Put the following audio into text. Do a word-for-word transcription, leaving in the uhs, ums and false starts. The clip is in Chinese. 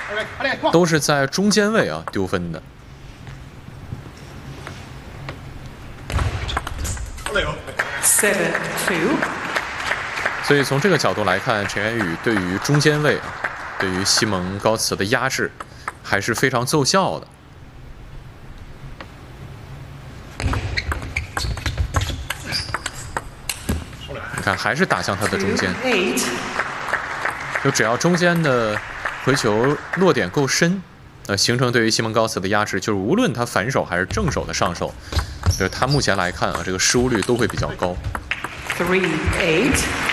都是在中间位啊丢分的。 seven two。 所以从这个角度来看，陈元宇对于中间位啊，对于西蒙高茨的压制还是非常奏效的。你看，还是打向他的中间。就只要中间的回球落点够深，呃，形成对于西蒙高茨的压制，就是无论他反手还是正手的上手，就是他目前来看啊，这个失误率都会比较高。 three eight。